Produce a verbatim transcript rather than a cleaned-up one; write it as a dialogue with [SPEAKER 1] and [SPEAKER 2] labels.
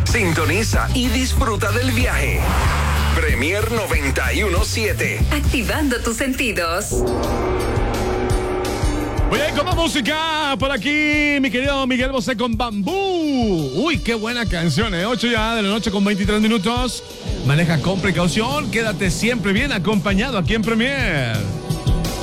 [SPEAKER 1] Sintoniza y disfruta del viaje. Premier noventa y uno siete.
[SPEAKER 2] Activando tus sentidos.
[SPEAKER 3] Muy bien, como música por aquí, mi querido Miguel Bosé con Bambú. Uy, qué buena canción, ¿eh? ocho ya de la noche con veintitrés minutos. Maneja con precaución, quédate siempre bien acompañado aquí en Premier.